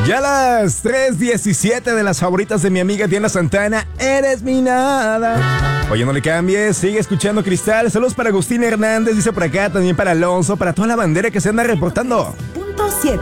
Ya las 3:17 de las favoritas de mi amiga Diana Santana, Eres mi nada. Oye, no le cambies, sigue escuchando Cristal. Saludos para Agustín Hernández, dice por acá, también para Alonso, para toda la bandera que se anda reportando. Punto 7.